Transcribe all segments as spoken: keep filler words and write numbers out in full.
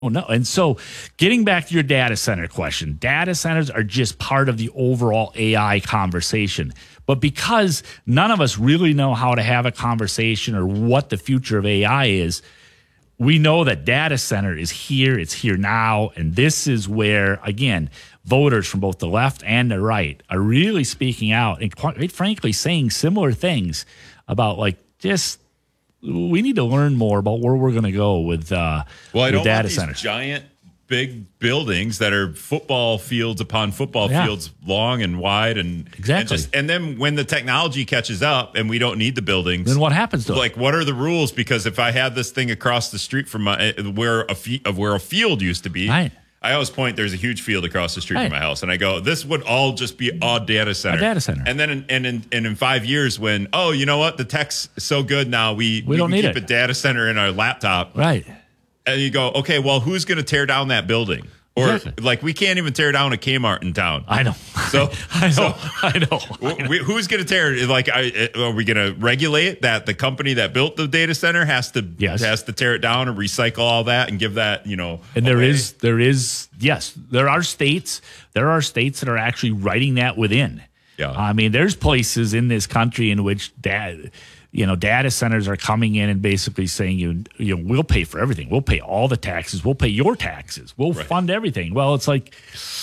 Oh, no. And so getting back to your data center question, data centers are just part of the overall A I conversation. But because none of us really know how to have a conversation or what the future of A I is, we know that data center is here, it's here now, and this is where, again, voters from both the left and the right are really speaking out and quite frankly saying similar things about like just we need to learn more about where we're going to go with uh, well, I with don't data want these centers. Giant, big buildings that are football fields upon football Yeah. fields, long and wide, and Exactly. And, just, and then when the technology catches up and we don't need the buildings, Then what happens to it? like what are the rules? Because if I have this thing across the street from my where a fe- of where a field used to be. Right. I always point, there's a huge field across the street Right. from my house. And I go, this would all just be a data center. A data center. And then in, and in, and in five years when, oh, you know what? The tech's so good now, we, We don't can need keep it. a data center in our laptop. Right. And you go, okay, well, who's going to tear down that building? Or Exactly. like, we can't even tear down a Kmart in town. I know. So, I know. so I know. I know. we, who's going to tear it? Like, I, are we going to regulate that the company that built the data center has to Yes. has to tear it down and recycle all that and give that, you know? And there away? is, there is, yes, there are states, there are states that are actually writing that within. Yeah. I mean, there's places in this country in which data, you know, data centers are coming in and basically saying, you, you know, we'll pay for everything. We'll pay all the taxes. We'll pay your taxes. We'll Right. fund everything. Well, it's like,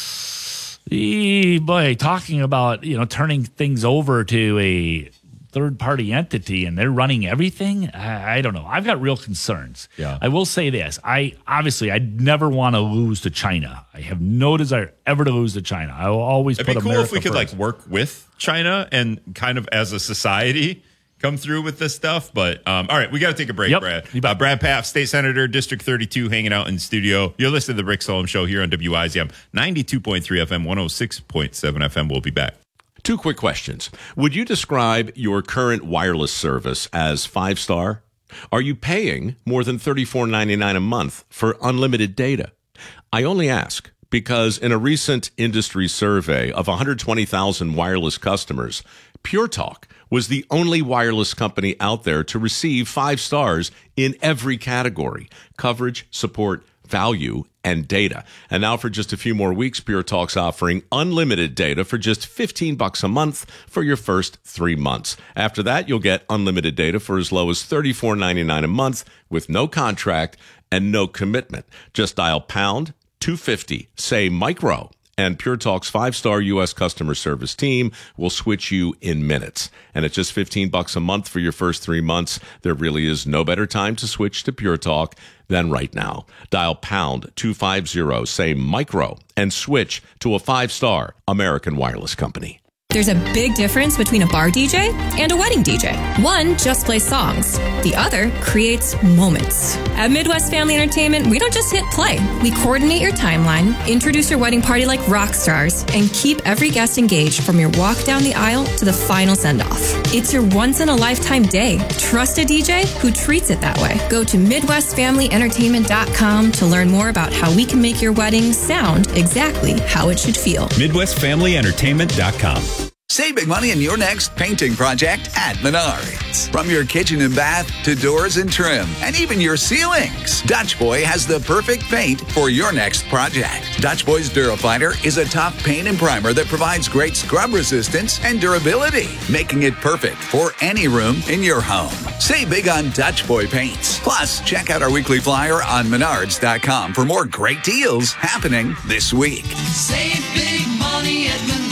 eh, boy, talking about, you know, turning things over to a third party entity and they're running everything. I, I don't know. I've got real concerns. Yeah. I will say this. I obviously I'd never want to lose to China. I have no desire ever to lose to China. I will always It'd put be cool America if we could first. like work with China and kind of as a society come through with this stuff. But um, all right, we got to take a break, Yep. Brad. You bet. Uh, Brad Pfaff, State Senator, District thirty-two, hanging out in the studio. You're listening to the Rick Solom Show here on W I Z M, ninety-two point three F M, one oh six point seven F M. We'll be back. Two quick questions. Would you describe your current wireless service as five-star? Are you paying more than thirty-four ninety-nine a month for unlimited data? I only ask because in a recent industry survey of one hundred twenty thousand wireless customers, Pure Talk was the only wireless company out there to receive five stars in every category: coverage, support, value, and data. And now for just a few more weeks, Pure Talk's offering unlimited data for just fifteen bucks a month for your first three months. After that, you'll get unlimited data for as low as thirty-four ninety-nine a month with no contract and no commitment. Just dial pound two fifty, say micro, and Pure Talk's five-star U S customer service team will switch you in minutes. And at just fifteen bucks a month for your first three months, there really is no better time to switch to Pure Talk than right now. Dial pound two fifty, say micro, and switch to a five-star American wireless company. There's a big difference between a bar D J and a wedding D J. One just plays songs. The other creates moments. At Midwest Family Entertainment, we don't just hit play. We coordinate your timeline, introduce your wedding party like rock stars, and keep every guest engaged from your walk down the aisle to the final send-off. It's your once-in-a-lifetime day. Trust a D J who treats it that way. Go to Midwest Family Entertainment dot com to learn more about how we can make your wedding sound exactly how it should feel. Midwest Family Entertainment dot com. Save big money in your next painting project at Menards. From your kitchen and bath to doors and trim, and even your ceilings, Dutch Boy has the perfect paint for your next project. Dutch Boy's Durafighter is a top paint and primer that provides great scrub resistance and durability, making it perfect for any room in your home. Save big on Dutch Boy paints. Plus, check out our weekly flyer on Menards dot com for more great deals happening this week. Save big money at Menards.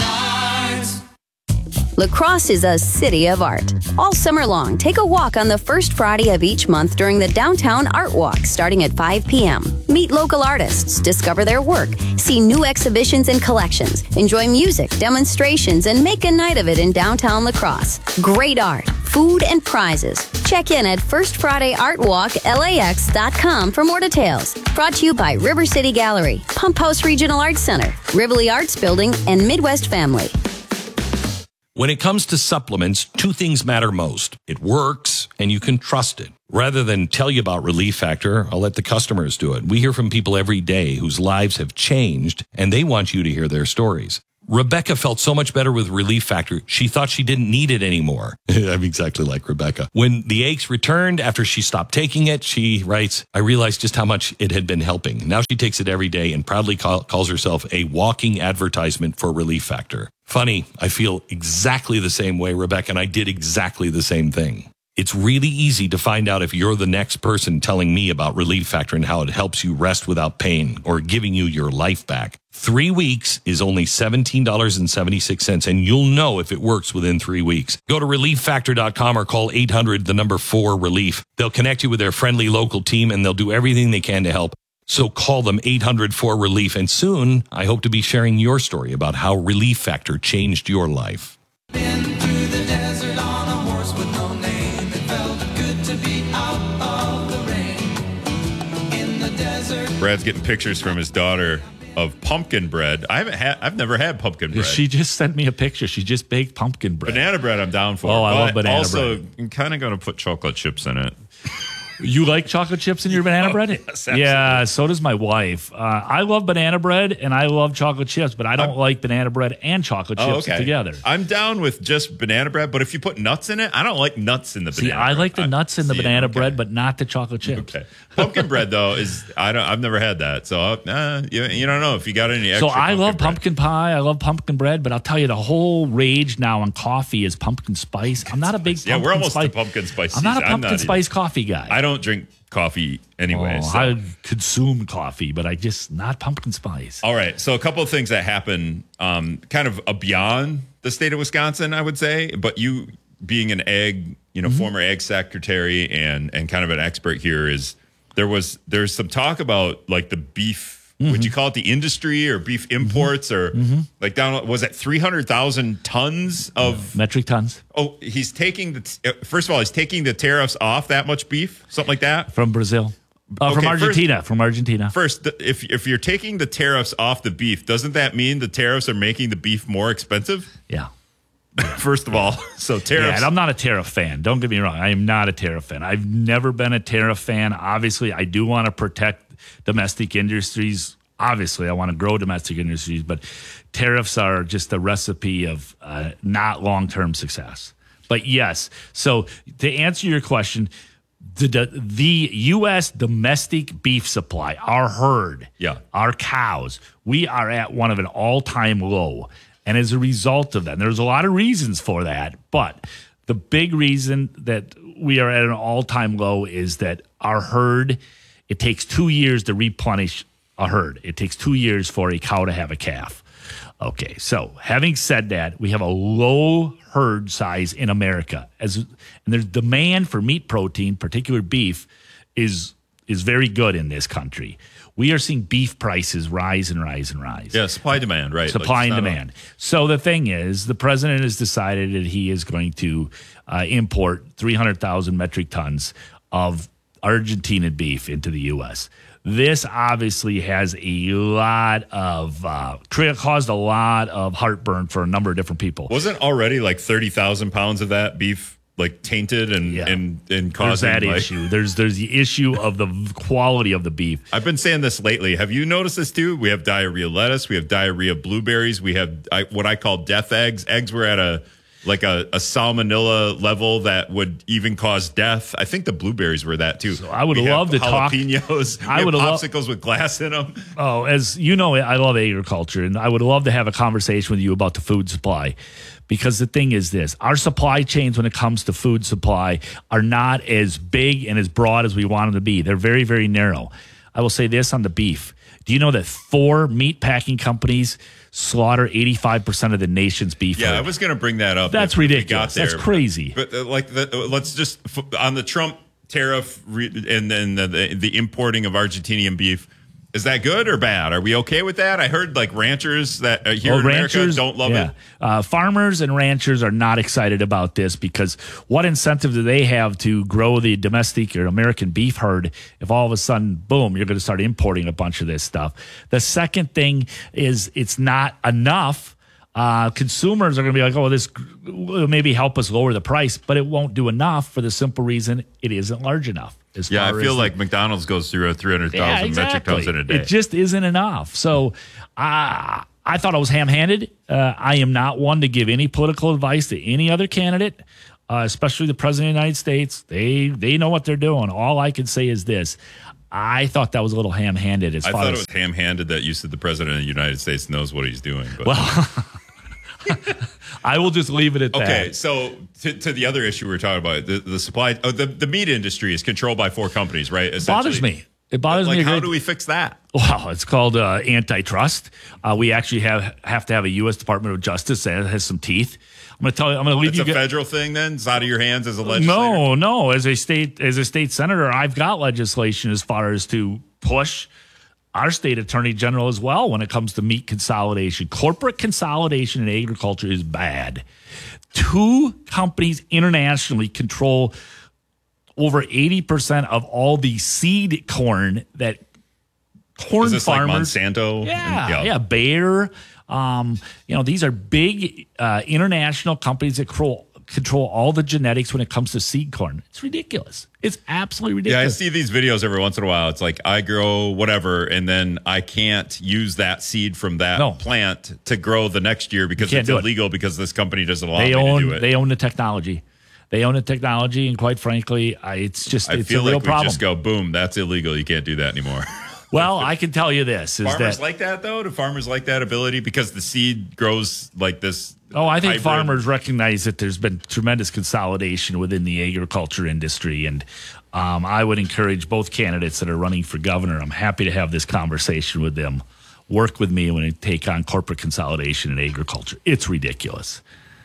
La Crosse is a city of art. All summer long, take a walk on the first Friday of each month during the Downtown Art Walk starting at five p.m. Meet local artists, discover their work, see new exhibitions and collections, enjoy music, demonstrations, and make a night of it in downtown La Crosse. Great art, food, and prizes. Check in at first friday art walk L A X dot com for more details. Brought to you by River City Gallery, Pump House Regional Arts Center, Rivoli Arts Building, and Midwest Family. When it comes to supplements, two things matter most. It works, and you can trust it. Rather than tell you about Relief Factor, I'll let the customers do it. We hear from people every day whose lives have changed, and they want you to hear their stories. Rebecca felt so much better with Relief Factor, she thought she didn't need it anymore. I'm exactly like Rebecca. When the aches returned after she stopped taking it, she writes, I realized just how much it had been helping. Now she takes it every day and proudly call, calls herself a walking advertisement for Relief Factor. Funny, I feel exactly the same way, Rebecca, and I did exactly the same thing. It's really easy to find out if you're the next person telling me about Relief Factor and how it helps you rest without pain or giving you your life back. Three weeks is only seventeen dollars and seventy-six cents, and you'll know if it works within three weeks. Go to relief factor dot com or call eight hundred, the number four, relief. They'll connect you with their friendly local team, and they'll do everything they can to help. So call them eight hundred, four, relief, and soon I hope to be sharing your story about how Relief Factor changed your life. Been through the desert on a horse with no name. It felt good to be out of the rain. In the desert. Brad's getting pictures from his daughter of pumpkin bread. I haven't had. I've never had pumpkin bread. She just sent me a picture. She just baked pumpkin bread. Banana bread, I'm down for. Oh, I love but banana also, bread. I'm kind of going to put chocolate chips in it. You like chocolate chips in your banana Oh, bread? yes, absolutely. Yeah, so does my wife. Uh, I love banana bread and I love chocolate chips, but I don't I'm- like banana bread and chocolate Oh, chips okay. together. I'm down with just banana bread, but if you put nuts in it, I don't like nuts in the See, banana I bread. like the nuts in the see, banana okay. bread, but not the chocolate chips. Okay. Pumpkin bread though is I don't I've never had that, so uh, you, you don't know if you got any extra. So I love bread. pumpkin pie. I love pumpkin bread, but I'll tell you, the whole rage now on coffee is pumpkin spice. I'm not a big Yeah, pumpkin we're almost spice. to pumpkin spice I'm not a season. I'm pumpkin not spice coffee guy. I don't drink coffee anyway. Oh, so. I consume coffee, but I just not pumpkin spice. All right. So a couple of things that happen um, kind of uh, beyond the state of Wisconsin, I would say. But you being an ag, you know, Mm-hmm. former ag secretary and and kind of an expert here is there was there's some talk about like the beef. Mm-hmm. Would you call it the industry or beef imports or like down? Was it three hundred thousand tons of Metric tons Oh, he's taking the uh, first of all, he's taking the tariffs off that much beef, something like that. from Brazil. Uh, from Okay, Argentina. from Argentina. First, th- if if you're taking the tariffs off the beef, doesn't that mean the tariffs are making the beef more expensive? Yeah. First of all, so Yeah, tariffs. and I'm not a tariff fan. Don't get me wrong. I am not a tariff fan. I've never been a tariff fan. Obviously, I do want to protect domestic industries. Obviously, I want to grow domestic industries, but tariffs are just a recipe of uh, not long-term success. But yes, so to answer your question, the the U S domestic beef supply, our herd, Yeah. our cows, we are at one of an all-time low. And as a result of that, and there's a lot of reasons for that, but the big reason that we are at an all-time low is that our herd, it takes two years to replenish a herd. It takes two years for a cow to have a calf. Okay, so having said that, we have a low herd size in America, as and there's demand for meat protein, particular beef, is is very good in this country. We are seeing beef prices rise and rise and rise. yeah, supply demand, right? Supply Like, and it's not a- demand. So the thing is, the president has decided that he is going to uh, import three hundred thousand metric tons of Argentine beef into the U S. This obviously has a lot of uh, caused a lot of heartburn for a number of different people. Wasn't already like thirty thousand pounds of that beef like tainted and Yeah. and and There's causing that like, issue. There's there's the issue of the quality of the beef. I've been saying this lately. Have you noticed this too? We have diarrhea lettuce. We have diarrhea blueberries. We have I, what I call death eggs. Eggs were at a like a, a salmonella level that would even cause death. I think the blueberries were that too. So I would We love have to talk- jalapenos. I we would have love- popsicles with glass in them. Oh, as you know, I love agriculture, and I would love to have a conversation with you about the food supply. Because the thing is this, our supply chains when it comes to food supply are not as big and as broad as we want them to be. They're very, very narrow. I will say this on the beef. Do you know that four meat packing companies slaughter eighty-five percent of the nation's beef Yeah, herd? I was going to bring that up. That's if we got ridiculous. there. That's crazy. But uh, like, the, uh, let's just f- on the Trump tariff re- and then the, the, the importing of Argentinian beef. Is that good or bad? Are we okay with that? I heard like ranchers that uh, here Well, in America don't love yeah. it. Uh, farmers and ranchers are not excited about this because what incentive do they have to grow the domestic or American beef herd if all of a sudden, boom, you're going to start importing a bunch of this stuff? The second thing is it's not enough. Uh, consumers are going to be like, oh, this will maybe help us lower the price, but it won't do enough for the simple reason it isn't large enough. As Yeah, I far feel as like the, McDonald's goes through a three hundred thousand yeah, metric exactly. tons in a day. It just isn't enough. So uh, I thought I was ham-handed. Uh, I am not one to give any political advice to any other candidate, uh, especially the president of the United States. They they know what they're doing. All I can say is this. I thought that was a little ham-handed. As I far thought as, it was ham-handed that you said the president of the United States knows what he's doing. But. Well, I will just leave it at that. Okay, so to, to the other issue we were talking about, the, the supply, oh, the, the meat industry is controlled by four companies, right? It bothers me. It bothers like, me. How great. do we fix that? Well, it's called uh, antitrust. Uh, we actually have have to have a U S Department of Justice that has some teeth. I'm going to tell you. I'm going to leave It's you. a get, federal thing, then. It's out of your hands as a legislator. No, no. As a state, as a state senator, I've got legislation as far as to push our state attorney general as well when it comes to meat consolidation. Corporate consolidation in agriculture is bad. Two companies internationally control over eighty percent of all the seed corn that corn is this farmers. Like Monsanto? Yeah, and, yeah, Bayer. Um, you know, these are big uh, international companies that control, control all the genetics when it comes to seed corn. It's ridiculous. It's absolutely ridiculous. Yeah, I see these videos every once in a while. It's like I grow whatever, and then I can't use that seed from that No. plant to grow the next year because You can't it's do it. illegal because this company doesn't allow They me own to do it. they own the technology. They own the technology, and quite frankly, I, it's just I it's feel a real like we problem. just go, boom, that's illegal. You can't do that anymore. Well, I can tell you this: is farmers that like that though? Do farmers like that ability because the seed grows like this? oh, I think hybrid? farmers recognize that there's been tremendous consolidation within the agriculture industry, and um, I would encourage both candidates that are running for governor. I'm happy to have this conversation with them. Work with me when they take on corporate consolidation in agriculture. It's ridiculous.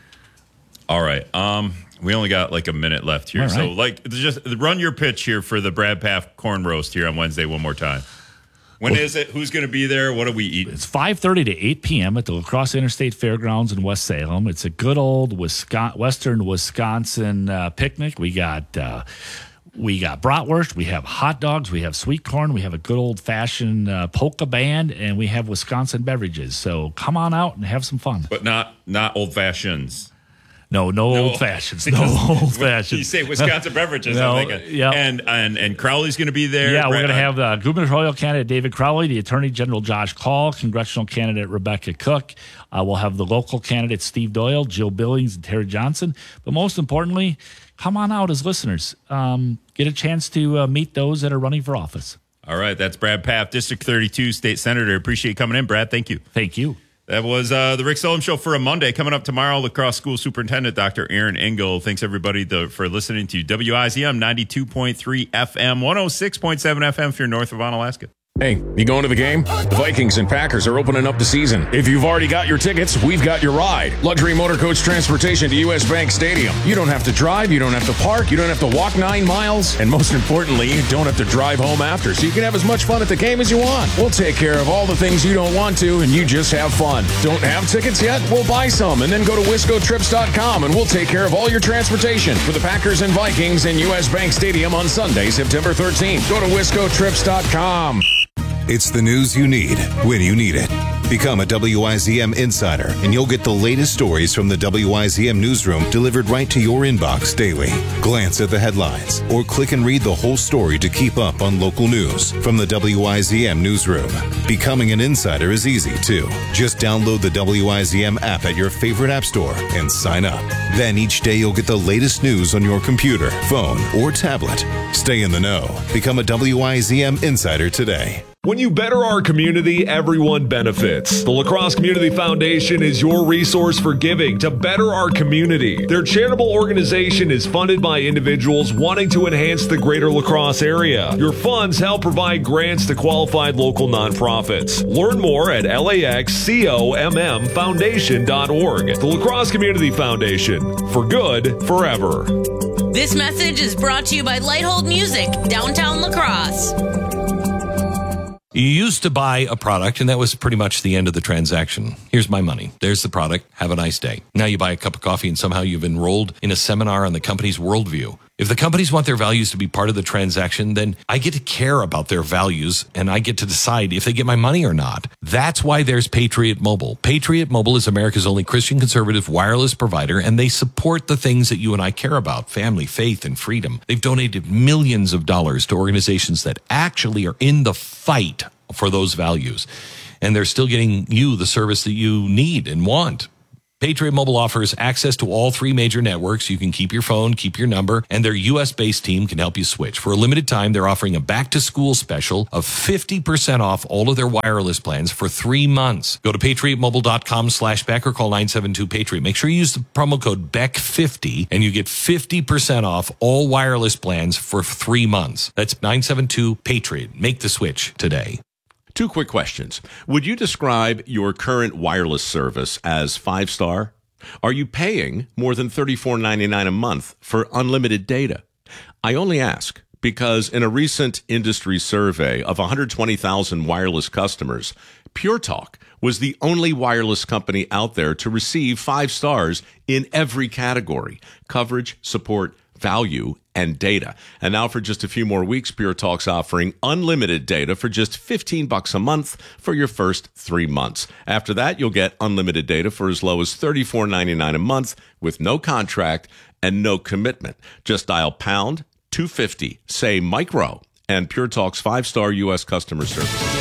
All right. Um, we only got like a minute left here, All so right. like just run your pitch here for the Brad Paff corn roast here on Wednesday one more time. When is it? Who's going to be there? What are we eating? It's five thirty to eight p.m. at the La Crosse Interstate Fairgrounds in West Salem. It's a good old Wisconsin, Western Wisconsin uh, picnic. We got uh, we got bratwurst, we have hot dogs, we have sweet corn, we have a good old fashioned uh, polka band, and we have Wisconsin beverages. So come on out and have some fun. But not not old fashions. No, no, No. old fashions. No old fashions. You say Wisconsin beverages, No, I'm thinking. yeah. And and and Crowley's going to be there. Yeah, we're Brad- going to have the gubernatorial candidate David Crowley, the Attorney General Josh Call, congressional candidate Rebecca Cook. Uh, we'll have the local candidates Steve Doyle, Jill Billings, and Terry Johnson. But most importantly, come on out as listeners. Um, get a chance to uh, meet those that are running for office. All right, that's Brad Paff, District thirty-two State Senator. Appreciate you coming in, Brad. Thank you. Thank you. That was uh, the Rick Sullivan Show for a Monday. Coming up tomorrow, La Crosse School Superintendent Doctor Aaron Engel. Thanks, everybody, the, for listening to W I Z M ninety-two point three F M, one oh six point seven F M if you're north of Onalaska. Hey, you going to the game? The Vikings and Packers are opening up the season. If you've already got your tickets, we've got your ride. Luxury motor coach transportation to U S. Bank Stadium. You don't have to drive, you don't have to park, you don't have to walk nine miles, and most importantly, you don't have to drive home after, so you can have as much fun at the game as you want. We'll take care of all the things you don't want to, and you just have fun. Don't have tickets yet? We'll buy some, and then go to wisco trips dot com, and we'll take care of all your transportation for the Packers and Vikings in U S. Bank Stadium on Sunday, September thirteenth. Go to wisco trips dot com. It's the news you need when you need it. Become a W I Z M insider, and you'll get the latest stories from the W I Z M newsroom delivered right to your inbox daily. Glance at the headlines or click and read the whole story to keep up on local news from the W I Z M newsroom. Becoming an insider is easy, too. Just download the W I Z M app at your favorite app store and sign up. Then each day you'll get the latest news on your computer, phone, or tablet. Stay in the know. Become a W I Z M insider today. When you better our community, everyone benefits. The La Crosse Community Foundation is your resource for giving to better our community. Their charitable organization is funded by individuals wanting to enhance the greater La Crosse area. Your funds help provide grants to qualified local nonprofits. Learn more at L A X C O M M foundation dot org. The La Crosse Community Foundation. For good, forever. This message is brought to you by Lighthold Music, downtown La Crosse. You used to buy a product, and that was pretty much the end of the transaction. Here's my money. There's the product. Have a nice day. Now you buy a cup of coffee, and somehow you've enrolled in a seminar on the company's worldview. If the companies want their values to be part of the transaction, then I get to care about their values, and I get to decide if they get my money or not. That's why there's Patriot Mobile. Patriot Mobile is America's only Christian conservative wireless provider, and they support the things that you and I care about: family, faith, and freedom. They've donated millions of dollars to organizations that actually are in the fight for those values. and they're still getting you the service that you need and want. Patriot Mobile offers access to all three major networks. You can keep your phone, keep your number, and their U S-based team can help you switch. For a limited time, they're offering a back-to-school special of fifty percent off all of their wireless plans for three months. Go to patriotmobile.com slash Beck or call nine seven two Patriot. Make sure you use the promo code B E C fifty, and you get fifty percent off all wireless plans for three months. That's nine seven two Patriot. Make the switch today. Two quick questions. Would you describe your current wireless service as five-star? Are you paying more than thirty-four ninety-nine a month for unlimited data? I only ask because in a recent industry survey of one hundred twenty thousand wireless customers, Pure Talk was the only wireless company out there to receive five stars in every category: coverage, support, value, and data. And now for just a few more weeks, Pure Talk's offering unlimited data for just fifteen bucks a month for your first three months. After that, you'll get unlimited data for as low as thirty-four ninety-nine a month with no contract and no commitment. Just dial pound two fifty, say micro, and Pure Talk's five-star U S customer service.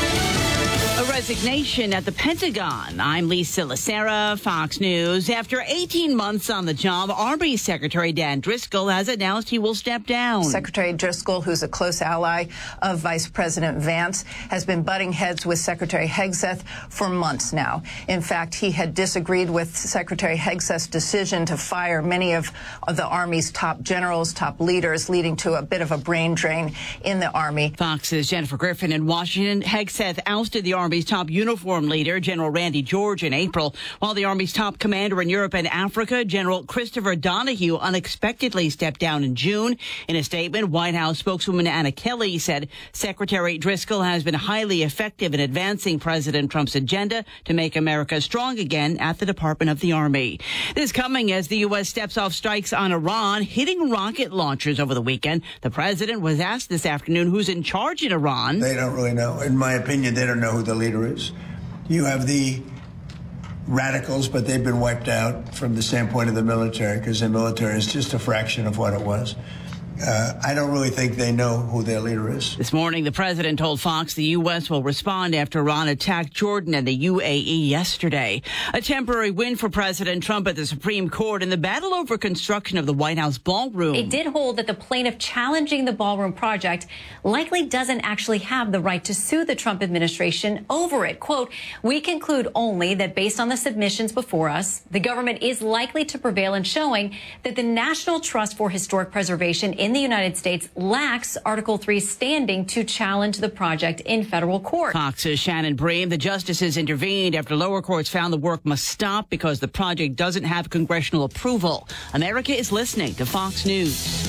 Resignation at the Pentagon. I'm Lisa Lacera, Fox News. After eighteen months on the job, Army Secretary Dan Driscoll has announced he will step down. Secretary Driscoll, who's a close ally of Vice President Vance, has been butting heads with Secretary Hegseth for months now. In fact, he had disagreed with Secretary Hegseth's decision to fire many of the Army's top generals, top leaders, leading to a bit of a brain drain in the Army. Fox's Jennifer Griffin in Washington. Hegseth ousted the Army's top uniform leader, General Randy George, in April, while the Army's top commander in Europe and Africa, General Christopher Donahue, unexpectedly stepped down in June. In a statement, White House spokeswoman Anna Kelly said Secretary Driscoll has been highly effective in advancing President Trump's agenda to make America strong again at the Department of the Army. This coming as the U S steps off strikes on Iran, hitting rocket launchers over the weekend. The president was asked this afternoon who's in charge in Iran. They don't really know. In my opinion, they don't know who the leader is. You have the radicals, but they've been wiped out from the standpoint of the military because the military is just a fraction of what it was. Uh, I don't really think they know who their leader is. This morning, the president told Fox the U S will respond after Iran attacked Jordan and the U A E yesterday. A temporary win for President Trump at the Supreme Court in the battle over construction of the White House ballroom. It did hold that the plaintiff challenging the ballroom project likely doesn't actually have the right to sue the Trump administration over it. Quote, we conclude only that based on the submissions before us, the government is likely to prevail in showing that the National Trust for Historic Preservation in in the United States lacks Article three standing to challenge the project in federal court. Fox's Shannon Bream. The justices intervened after lower courts found the work must stop because the project doesn't have congressional approval. America is listening to Fox News.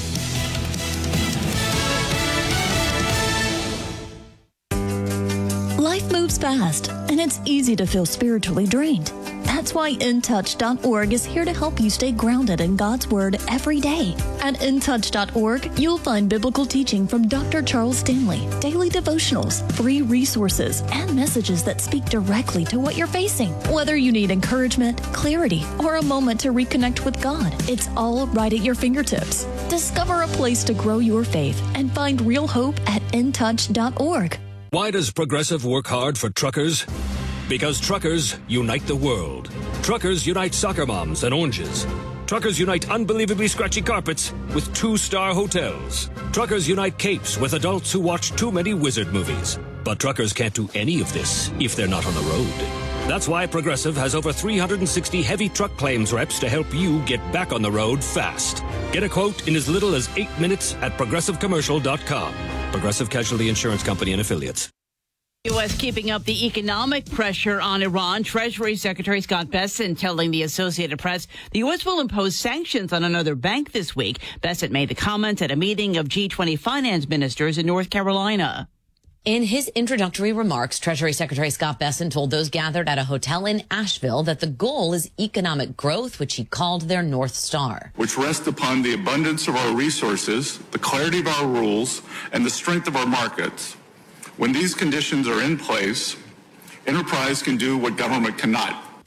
Life moves fast, and it's easy to feel spiritually drained. That's why in touch dot org is here to help you stay grounded in God's Word every day. At in touch dot org, you'll find biblical teaching from Doctor Charles Stanley, daily devotionals, free resources, and messages that speak directly to what you're facing. Whether you need encouragement, clarity, or a moment to reconnect with God, it's all right at your fingertips. Discover a place to grow your faith and find real hope at in touch dot org. Why does Progressive work hard for truckers? Because truckers unite the world. Truckers unite soccer moms and oranges. Truckers unite unbelievably scratchy carpets with two-star hotels. Truckers unite capes with adults who watch too many wizard movies. But truckers can't do any of this if they're not on the road. That's why Progressive has over three hundred sixty heavy truck claims reps to help you get back on the road fast. Get a quote in as little as eight minutes at progressive commercial dot com. Progressive Casualty Insurance Company and Affiliates. U S keeping up the economic pressure on Iran. Treasury Secretary Scott Bessent telling the Associated Press the U S will impose sanctions on another bank this week. Bessent made the comment at a meeting of G twenty finance ministers in North Carolina. In his introductory remarks, Treasury Secretary Scott Bessent told those gathered at a hotel in Asheville that the goal is economic growth, which he called their North Star. Which rests upon the abundance of our resources, the clarity of our rules, and the strength of our markets. When these conditions are in place, enterprise can do what government cannot.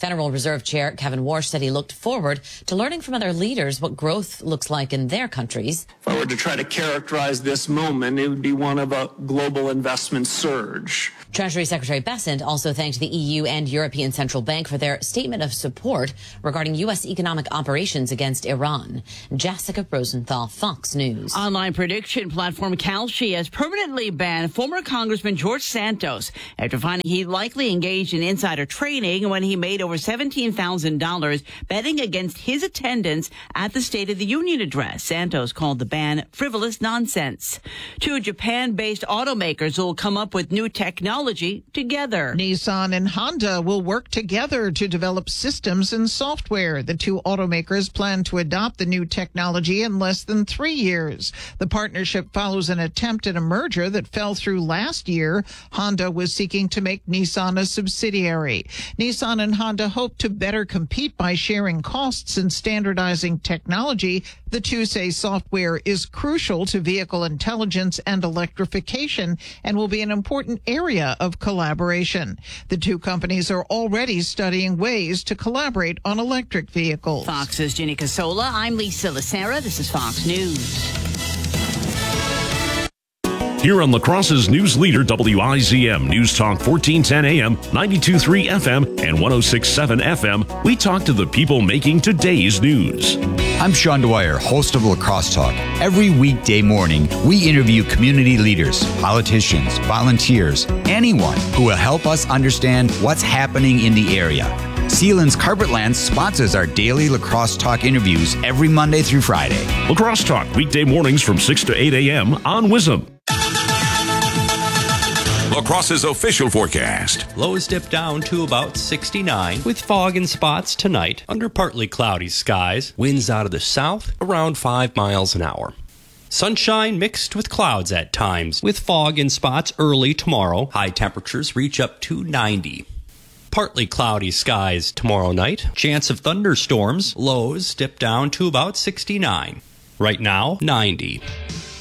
Federal Reserve Chair Kevin Warsh said he looked forward to learning from other leaders what growth looks like in their countries. If I were to try to characterize this moment, it would be one of a global investment surge. Treasury Secretary Bessent also thanked the E U and European Central Bank for their statement of support regarding U S economic operations against Iran. Jessica Rosenthal, Fox News. Online prediction platform Kalshi has permanently banned former Congressman George Santos after finding he likely engaged in insider trading when he made over seventeen thousand dollars betting against his attendance at the State of the Union address. Santos called the ban frivolous nonsense. Two Japan-based automakers will come up with new technology together. Nissan and Honda will work together to develop systems and software. The two automakers plan to adopt the new technology in less than three years. The partnership follows an attempt at a merger that fell through last year. Honda was seeking to make Nissan a subsidiary. Nissan and Honda hope to better compete by sharing costs and standardizing technology. The two say software is crucial to vehicle intelligence and electrification and will be an important area of collaboration. The two companies are already studying ways to collaborate on electric vehicles. Fox's Ginny Casola. I'm Lisa Lacera. This is Fox News. Here on La Crosse's news leader, W I Z M News Talk fourteen ten A M, ninety-two point three F M, and one oh six point seven F M, we talk to the people making today's news. I'm Sean Dwyer, host of La Crosse Talk. Every weekday morning, we interview community leaders, politicians, volunteers, anyone who will help us understand what's happening in the area. Sealands Carpetland sponsors our daily La Crosse Talk interviews every Monday through Friday. La Crosse Talk, weekday mornings from six to eight A M on WISM. La Crosse's official forecast. Lows dip down to about sixty-nine with fog in spots tonight under partly cloudy skies. Winds out of the south around five miles an hour. Sunshine mixed with clouds at times with fog in spots early tomorrow. High temperatures reach up to ninety. Partly cloudy skies tomorrow night. Chance of thunderstorms. Lows dip down to about sixty-nine. Right now, ninety.